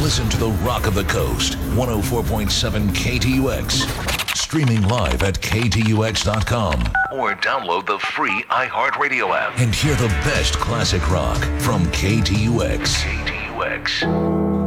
Listen to the Rock of the Coast, 104.7 KTUX. Streaming live at ktux.com. Or download the free iHeartRadio app. And hear the best classic rock from KTUX. KTUX.